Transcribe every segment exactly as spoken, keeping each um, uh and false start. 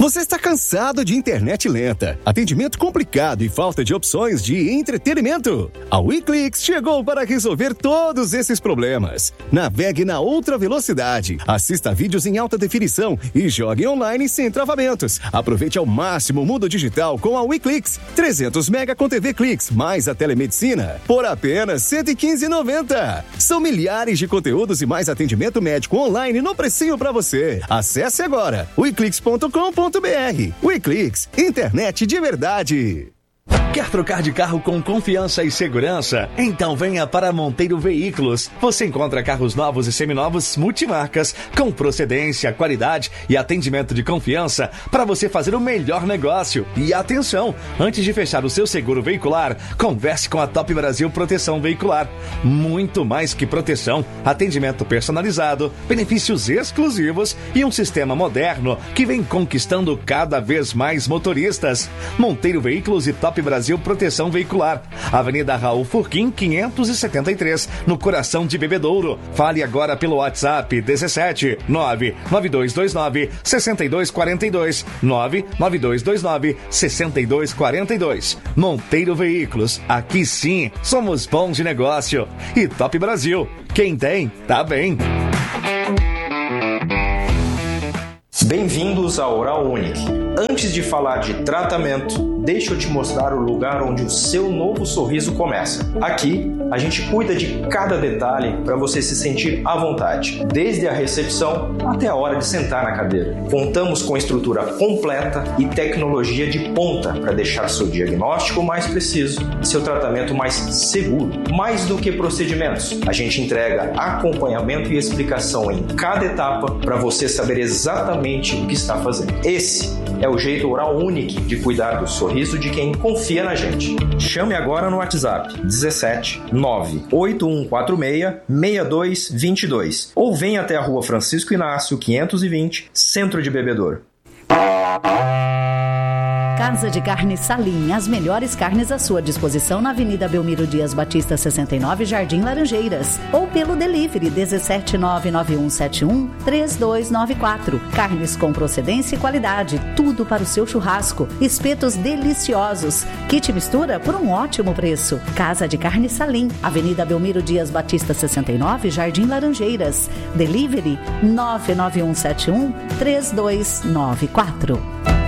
Você está cansado de internet lenta, atendimento complicado e falta de opções de entretenimento? A WeClix chegou para resolver todos esses problemas. Navegue na outra velocidade, assista vídeos em alta definição e jogue online sem travamentos. Aproveite ao máximo o mundo digital com a WeClix. trezentos mega com T V Clix, mais a telemedicina, por apenas cento e quinze reais e noventa centavos. São milhares de conteúdos e mais atendimento médico online no precinho para você. Acesse agora weclix ponto com ponto br. WeClix, internet de verdade. Quer trocar de carro com confiança e segurança? Então venha para Monteiro Veículos. Você encontra carros novos e seminovos multimarcas com procedência, qualidade e atendimento de confiança para você fazer o melhor negócio. E atenção, antes de fechar o seu seguro veicular, converse com a Top Brasil Proteção Veicular. Muito mais que proteção, atendimento personalizado, benefícios exclusivos e um sistema moderno que vem conquistando cada vez mais motoristas. Monteiro Veículos e Top Brasil Proteção Veicular, Avenida Raul Furquim, quinhentos e setenta e três, no coração de Bebedouro. Fale agora pelo WhatsApp dezessete nove nove dois dois nove seis dois quatro dois, nove nove dois dois nove seis dois quatro dois. Monteiro Veículos, aqui sim, somos bons de negócio. E Top Brasil, quem tem, tá bem. Bem-vindos à Oral Unique. Antes de falar de tratamento, deixa eu te mostrar o lugar onde o seu novo sorriso começa. Aqui, a gente cuida de cada detalhe para você se sentir à vontade, desde a recepção até a hora de sentar na cadeira. Contamos com estrutura completa e tecnologia de ponta para deixar seu diagnóstico mais preciso, seu tratamento mais seguro. Mais do que procedimentos, a gente entrega acompanhamento e explicação em cada etapa para você saber exatamente o que está fazendo. Esse é o jeito Oral Unique de cuidar do sorriso de quem confia na gente. Chame agora no WhatsApp dezessete nove oito um quatro seis seis dois dois dois ou venha até a Rua Francisco Inácio quinhentos e vinte, Centro de Bebedouro. Casa de Carne Salim, as melhores carnes à sua disposição na Avenida Belmiro Dias Batista sessenta e nove, Jardim Laranjeiras, ou pelo delivery dezessete nove nove um sete um três dois nove quatro. Carnes com procedência e qualidade, tudo para o seu churrasco, espetos deliciosos, kit mistura por um ótimo preço. Casa de Carne Salim, Avenida Belmiro Dias Batista sessenta e nove, Jardim Laranjeiras, delivery nove nove um sete um três dois nove quatro.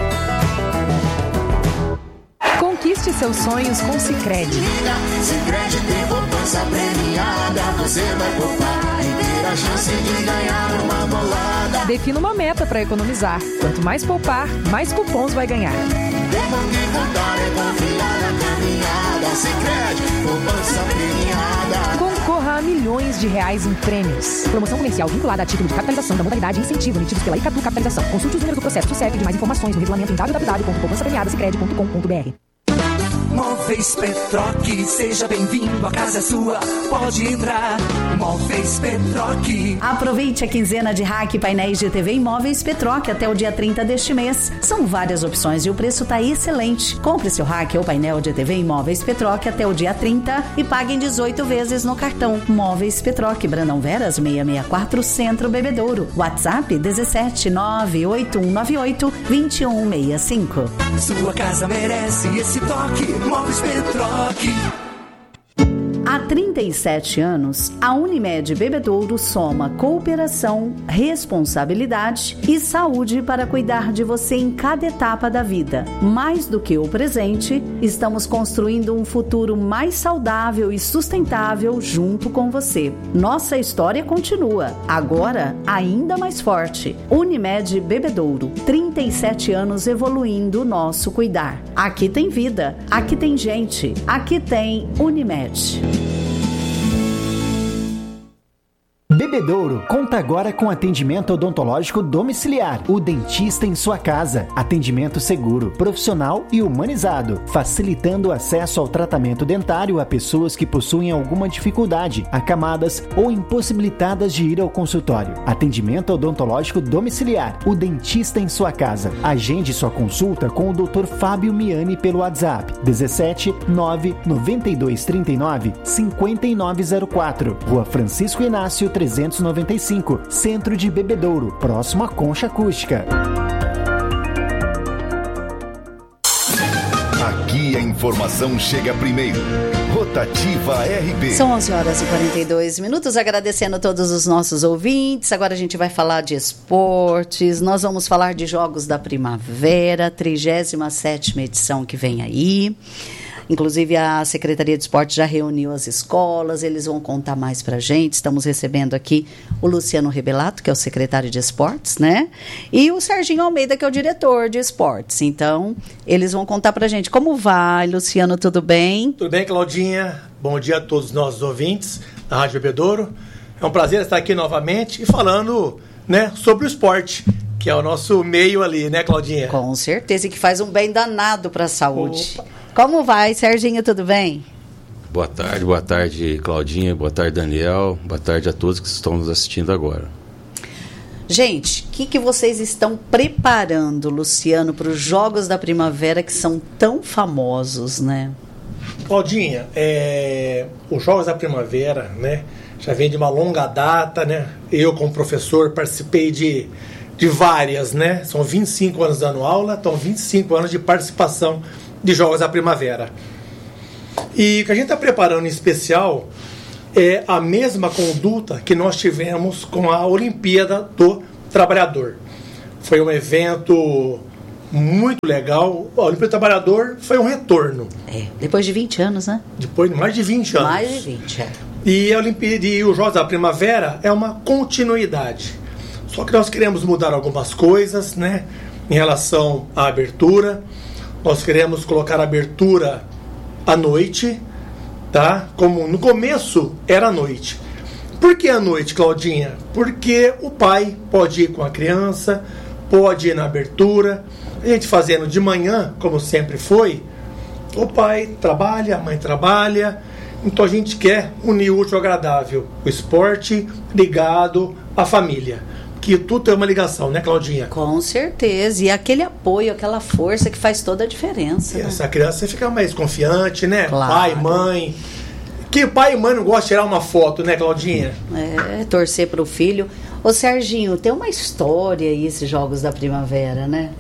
Conquiste seus sonhos com Sicredi. Sicredi tem poupança premiada, você vai poupar e ter a chance de ganhar uma bolada. Defina uma meta para economizar. Quanto mais poupar, mais cupons vai ganhar. Devo que contar é confiar na caminhada. Sicredi, poupança premiada. Concorra a milhões de reais em prêmios. Promoção comercial vinculada a título de capitalização da modalidade incentivo emitidos pela Icatu Capitalização. Consulte os números do processo do C E P de mais informações no regulamento em w w w ponto poupança premiada sicredi ponto com ponto b r. Móveis Petroc, seja bem-vindo, a casa é sua, pode entrar. Móveis Petroc. Aproveite a quinzena de rack painéis de T V em Móveis Petroc até o dia trinta deste mês. São várias opções e o preço está excelente. Compre seu rack ou painel de T V em Móveis Petroc até o dia trinta e pague em dezoito vezes no cartão. Móveis Petroc, Brandão Veras seiscentos e sessenta e quatro, Centro Bebedouro. WhatsApp dezessete nove oito um nove oito dois um seis cinco. Sua casa merece esse toque. Móveis Petroc. Há trinta e sete anos, a Unimed Bebedouro soma cooperação, responsabilidade e saúde para cuidar de você em cada etapa da vida. Mais do que o presente, estamos construindo um futuro mais saudável e sustentável junto com você. Nossa história continua, agora ainda mais forte. Unimed Bebedouro, trinta e sete anos evoluindo o nosso cuidar. Aqui tem vida, aqui tem gente, aqui tem Unimed. Bebedouro conta agora com atendimento odontológico domiciliar. O dentista em sua casa. Atendimento seguro, profissional e humanizado, facilitando o acesso ao tratamento dentário a pessoas que possuem alguma dificuldade, acamadas ou impossibilitadas de ir ao consultório. Atendimento odontológico domiciliar. O dentista em sua casa. Agende sua consulta com o doutor Fábio Miani pelo WhatsApp dezessete nove nove dois três nove cinco nove zero quatro. Rua Francisco Inácio trezentos e noventa e cinco, Centro de Bebedouro, próximo à Concha Acústica. Aqui a informação chega primeiro. Rotativa R B. São onze horas e quarenta e dois minutos, agradecendo a todos os nossos ouvintes. Agora a gente vai falar de esportes, nós vamos falar de Jogos da Primavera, trigésima sétima edição que vem aí. Inclusive, a Secretaria de Esportes já reuniu as escolas, eles vão contar mais para a gente. Estamos recebendo aqui o Luciano Rebelato, que é o secretário de esportes, né? E o Serginho Almeida, que é o diretor de esportes. Então, eles vão contar para a gente. Como vai, Luciano? Tudo bem? Tudo bem, Claudinha? Bom dia a todos os nossos ouvintes da Rádio Bebedouro. É um prazer estar aqui novamente e falando, né, sobre o esporte, que é o nosso meio ali, né, Claudinha? Com certeza, e que faz um bem danado para a saúde. Opa. Como vai, Serginho? Tudo bem? Boa tarde, boa tarde, Claudinha, boa tarde, Daniel, boa tarde a todos que estão nos assistindo agora. Gente, o que, que vocês estão preparando, Luciano, para os Jogos da Primavera que são tão famosos, né? Claudinha, é, os Jogos da Primavera, né, já vem de uma longa data, né? Eu, como professor, participei de, de várias, né? São vinte e cinco anos dando aula, então vinte e cinco anos de participação de Jogos da Primavera. E o que a gente está preparando em especial é a mesma conduta que nós tivemos com a Olimpíada do Trabalhador. Foi um evento muito legal. A Olimpíada do Trabalhador foi um retorno. É, depois de vinte anos, né? Depois de mais de vinte anos. Mais de vinte, é. E a Olimpíada e os Jogos da Primavera é uma continuidade. Só que nós queremos mudar algumas coisas, né, em relação à abertura. Nós queremos colocar a abertura à noite, tá? Como no começo era à noite. Por que à noite, Claudinha? Porque o pai pode ir com a criança, pode ir na abertura. A gente fazendo de manhã, como sempre foi, o pai trabalha, a mãe trabalha. Então a gente quer unir o útil ao agradável. O esporte ligado à família. Que tudo tem uma ligação, né, Claudinha? Com certeza. E aquele apoio, aquela força que faz toda a diferença. E né? essa criança fica mais confiante, né? Claro. Pai, mãe. Que pai e mãe não gostam de tirar uma foto, né, Claudinha? É, torcer para o filho. Ô, Serginho, tem uma história aí, esses Jogos da Primavera, né?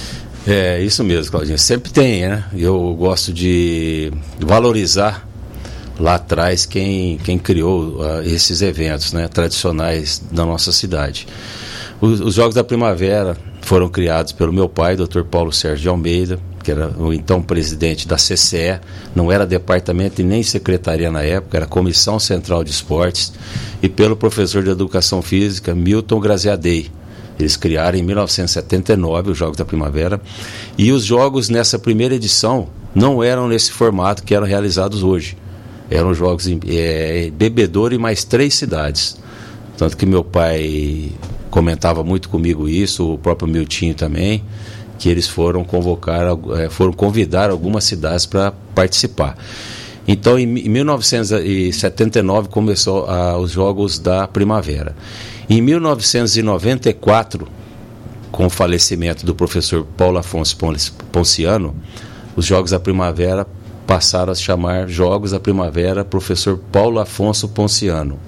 É, isso mesmo, Claudinha. Sempre tem, né? Eu gosto de valorizar lá atrás quem, quem criou uh, esses eventos, né, tradicionais da nossa cidade. Os, os Jogos da Primavera foram criados pelo meu pai, doutor Paulo Sérgio de Almeida, que era o então presidente da C C E, não era departamento e nem secretaria na época, era Comissão Central de Esportes, e pelo professor de Educação Física, Milton Graziadei. Eles criaram em mil novecentos e setenta e nove os Jogos da Primavera, e os jogos nessa primeira edição não eram nesse formato que eram realizados hoje. Eram jogos em é, Bebedouro e mais três cidades. Tanto que meu pai comentava muito comigo isso, o próprio Miltinho também, que eles foram convocar, é, foram convidar algumas cidades para participar. Então, em, em mil novecentos e setenta e nove começou a, os Jogos da Primavera. Em mil novecentos e noventa e quatro, com o falecimento do professor Paulo Afonso Ponciano, os Jogos da Primavera passaram a se chamar Jogos da Primavera Professor Paulo Afonso Ponciano.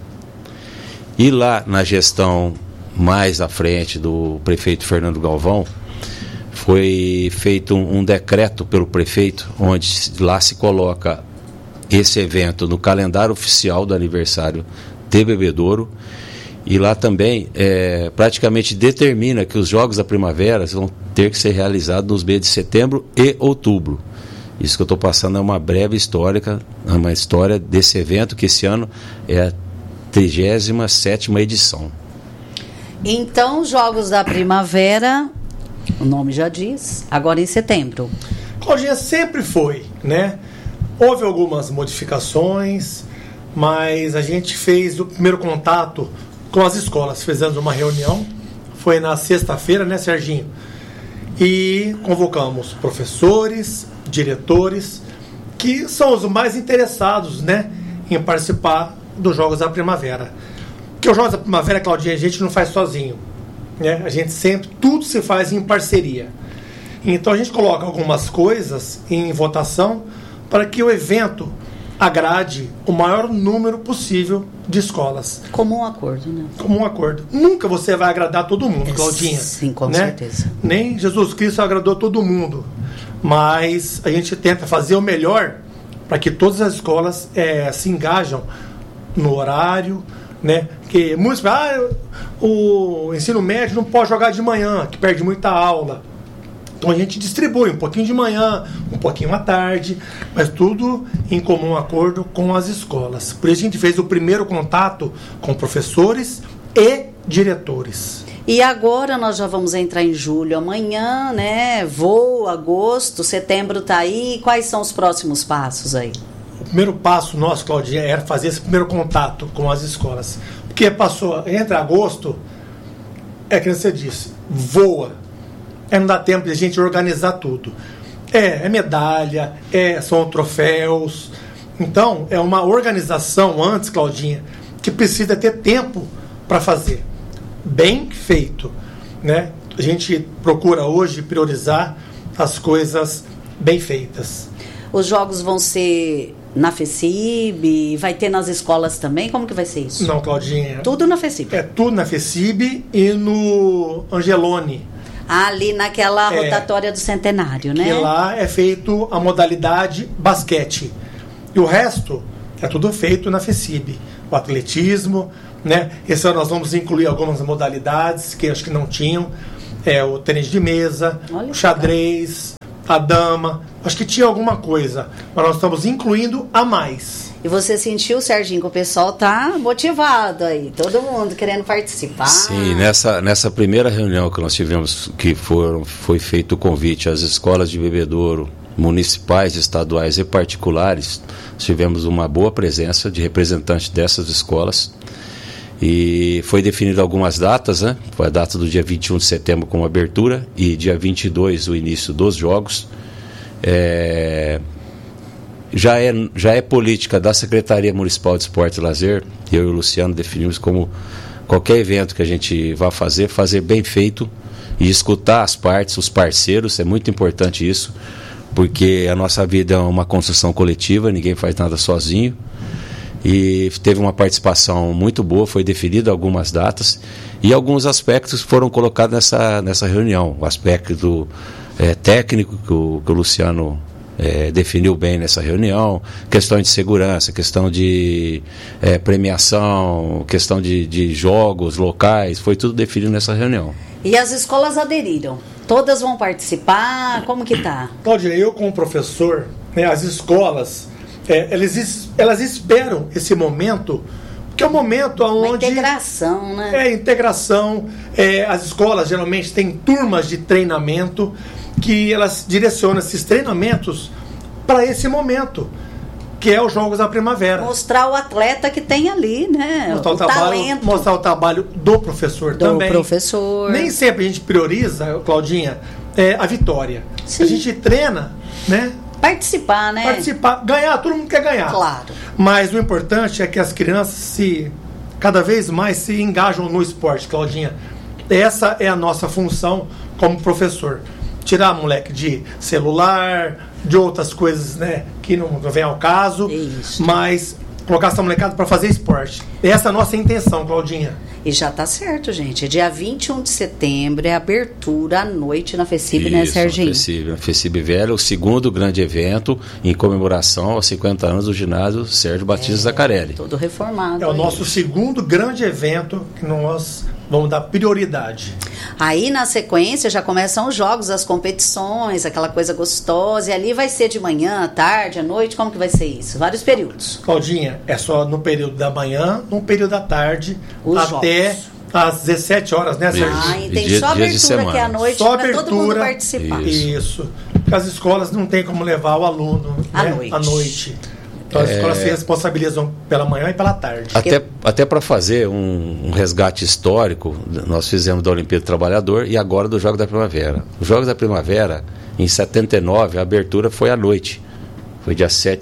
E lá na gestão mais à frente do prefeito Fernando Galvão, foi feito um, um decreto pelo prefeito, onde lá se coloca esse evento no calendário oficial do aniversário de Bebedouro, e lá também é, praticamente determina que os Jogos da Primavera vão ter que ser realizados nos meses de setembro e outubro. Isso que eu estou passando é uma breve histórica, uma história desse evento, que esse ano é a trigésima sétima edição. Então, Jogos da Primavera, o nome já diz, agora em setembro. Claudinha, sempre foi, né? Houve algumas modificações, mas a gente fez o primeiro contato com as escolas. Fizemos uma reunião, foi na sexta-feira, né, Serginho? E convocamos professores, diretores, que são os mais interessados, né, em participar dos Jogos da Primavera. Porque os Jogos da Primavera, Claudinha, a gente não faz sozinho, né? A gente sempre, tudo se faz em parceria. Então a gente coloca algumas coisas em votação para que o evento agrade o maior número possível de escolas. Comum acordo, né? Comum acordo. Nunca você vai agradar todo mundo, Claudinha. Sim, com né? certeza. Nem Jesus Cristo agradou todo mundo. mas a gente tenta fazer o melhor para que todas as escolas é, se engajam no horário, né? Que muitos ah, o ensino médio não pode jogar de manhã, que perde muita aula. Então a gente distribui um pouquinho de manhã, um pouquinho à tarde, mas tudo em comum acordo com as escolas. Por isso a gente fez o primeiro contato com professores e diretores. E agora nós já vamos entrar em julho amanhã, né? Voo, agosto, setembro tá aí. Quais são os próximos passos aí? O primeiro passo nosso, Claudinha, era fazer esse primeiro contato com as escolas. Porque passou, entre agosto, é que você disse, voa. É, não dá tempo de a gente organizar tudo. É, é medalha, é, são troféus. Então, é uma organização antes, Claudinha, que precisa ter tempo para fazer. Bem feito, né? A gente procura hoje priorizar as coisas bem feitas. Os jogos vão ser na FECIB, vai ter nas escolas também? Como que vai ser isso? Não, Claudinha. Tudo na FECIB? É tudo na FECIB e no Angelone. Ali naquela é, rotatória do Centenário, né? Que lá é feito a modalidade basquete. E o resto é tudo feito na FECIB. O atletismo, né? Esse ano nós vamos incluir algumas modalidades que acho que não tinham. É, o tênis de mesa, Olha o xadrez, cara. A dama. Acho que tinha alguma coisa, mas nós estamos incluindo a mais. E você sentiu, Serginho, que o pessoal tá motivado aí, todo mundo querendo participar? Sim, nessa, nessa primeira reunião que nós tivemos, que foram, foi feito o convite às escolas de bebedouro, municipais, estaduais e particulares, tivemos uma boa presença de representantes dessas escolas. E foi definido algumas datas, né? Foi a data do dia vinte e um de setembro como abertura e dia vinte e dois o início dos jogos. É, já, é, já é política da Secretaria Municipal de Esporte e Lazer, eu e o Luciano definimos como qualquer evento que a gente vá fazer, fazer bem feito e escutar as partes, os parceiros, é muito importante isso, porque a nossa vida é uma construção coletiva, ninguém faz nada sozinho. E teve uma participação muito boa, foi definido algumas datas e alguns aspectos foram colocados nessa, nessa reunião. O aspecto é, técnico que o, que o Luciano é, definiu bem nessa reunião, questão de segurança, questão de é, premiação, questão de, de jogos locais, foi tudo definido nessa reunião. E as escolas aderiram? Todas vão participar? Como que tá? Cláudia, eu como professor, né, as escolas... É, elas, elas esperam esse momento, que é o momento onde... Uma integração, né? É, integração. É, as escolas geralmente têm turmas de treinamento que elas direcionam esses treinamentos para esse momento, que é os Jogos da Primavera. Mostrar o atleta que tem ali, né? Mostrar o, o trabalho, talento. Mostrar o trabalho do professor do também. Do professor. Nem sempre a gente prioriza, Claudinha, é, a vitória. Sim. A gente treina, né? Participar, né? Participar, ganhar, todo mundo quer ganhar. Claro. Mas o importante é que as crianças se cada vez mais se engajam no esporte, Claudinha. Essa é a nossa função como professor. Tirar moleque de celular, de outras coisas, né, que não, não vem ao caso. Isso. Mas colocar essa molecada para fazer esporte. Essa é a nossa intenção, Claudinha. E já tá certo, gente. É dia vinte e um de setembro, é abertura à noite na FECIB, Isso, né, Serginho? Na FECIB, na FECIB Velha, o segundo grande evento em comemoração aos cinquenta anos do ginásio Sérgio Batista é, Zaccarelli. Todo reformado. É o nosso segundo grande evento que nós vamos dar prioridade. Aí, na sequência, já começam os jogos, as competições, aquela coisa gostosa. E ali vai ser de manhã, à tarde, à noite? Como que vai ser isso? Vários períodos. Claudinha, é só no período da manhã, no período da tarde, os até jogos. Às dezessete horas, né, Sérgio? Ah, e tem dia, só abertura que é à noite para todo mundo participar. Isso. Isso. Porque as escolas não tem como levar o aluno à né, noite. À noite. Então as é... escolas se responsabilizam pela manhã e pela tarde. Até, até para fazer um, um resgate histórico, nós fizemos da Olimpíada do Trabalhador e agora do Jogos da Primavera. Os Jogos da Primavera, em setenta e nove, a abertura foi à noite. Foi dia sete